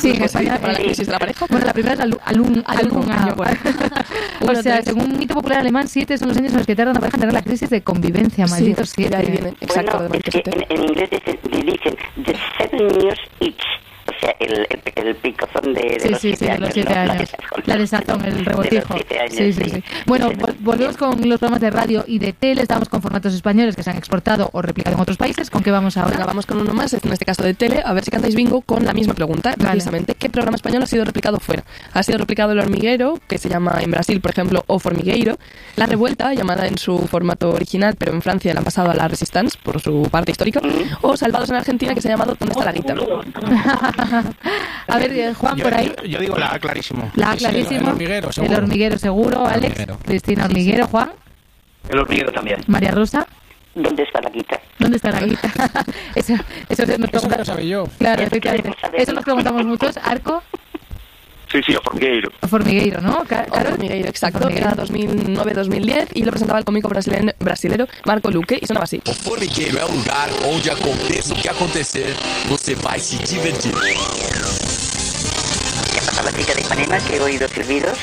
Sí, en España. Para la crisis de la pareja. Bueno, la primera es algún año. O sea, según un mito popular alemán, 7 son los años en los que tarda una pareja en tener la crisis de convivencia. Malditos 7. Ahí viene. Exacto. Bueno, es que en inglés dicen the 7 years each. O sea, el picozón de los 7 años. Los 7 años. La desazón, el regocijo. Sí. Bueno, volvemos con los programas de radio y de tele. Estamos con formatos españoles que se han exportado o replicado en otros países. ¿Con qué vamos ahora? Venga, vamos con uno más, en este caso de tele, a ver si cantáis bingo con la misma pregunta, precisamente. ¿Qué programa español ha sido replicado fuera? Ha sido replicado El Hormiguero, que se llama en Brasil, por ejemplo, O Formigueiro. La Revuelta, llamada en su formato original, pero en Francia la han pasado a La Resistance, por su parte histórica. O Salvados en Argentina, que se ha llamado ¿Dónde está la guita? A ver, Juan, por ahí. Yo digo la A, clarísimo. La A, clarísimo. El hormiguero, seguro. El Hormiguero, seguro. Alex. Hormiguero. Cristina, Hormiguero. Juan. El Hormiguero también. María Rosa. ¿Dónde está la guita? ¿Dónde está la guita? Eso nos pregunta. Lo sabe yo. Claro, efectivamente. Eso nos preguntamos muchos. Arco. Sí, o Formigueiro. Formigueiro, ¿no? O Formigueiro, exacto. Era 2009-2010 y lo presentaba el cómico brasilero Marco Luque y sonaba así. O Formigueiro é o lugar onde aconteça o que acontecer, você vai se divertir. ¿Qué pasa la chica de Ipanema que he oído silbidos?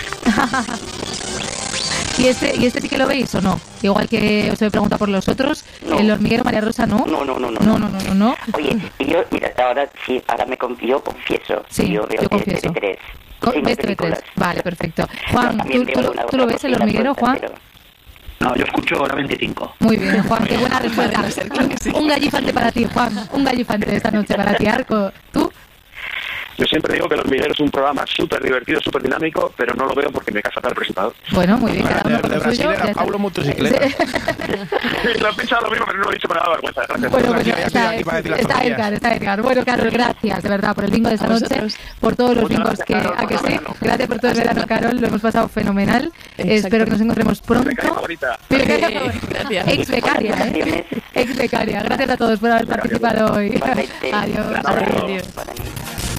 ¿Y este sí que lo veis o no? Igual que os he preguntado por los otros, No. El Hormiguero, María Rosa, ¿no? No. Oye, yo, mira, ahora yo confieso. Sí, yo veo yo confieso. TV3. ¿Ves TV3? Vale, perfecto. Juan, ¿tú lo ves, El Hormiguero, Juan? No, yo escucho hora 25. Muy bien, Juan, qué buena respuesta. Claro que sí. Un gallifante para ti, Juan. Un gallifante esta noche para ti, Arco. ¿Tú? Yo siempre digo que El Hormiguero es un programa súper divertido, súper dinámico, pero no lo veo porque me casa el presentador. Bueno, muy bien, cada uno con De lo suyo. Brasil Ya era está. Paulo Motocicleta. Lo he pensado lo mismo, pero no lo he dicho para dar vergüenza. Gracias. Bueno, pues Ya está iba a decir las tonterías. Está Edgar. Bueno, Carol, gracias, de verdad, por el bingo de esta A noche, vosotros. por todos los Muchas bingos gracias, que... Carol, ¿A que por sí? el verano. Gracias por todo el verano, Carol, lo hemos pasado fenomenal. Exacto. Espero que nos encontremos pronto. Becaria favorita. Becaria Gracias. Ex becaria, ¿eh? Ex becaria. Gracias a todos por haber participado hoy. Igualmente. Adiós. Adiós. Adiós. Para mí.